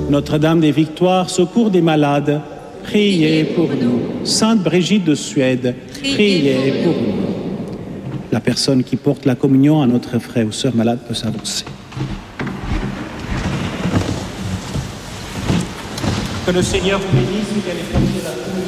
Notre-Dame des Victoires, secours des malades, priez pour nous. Sainte Brigitte de Suède, priez pour nous. La personne qui porte la communion à notre frère ou sœur malade peut s'avancer. Que le Seigneur vous bénisse, qu'il ait les forces de la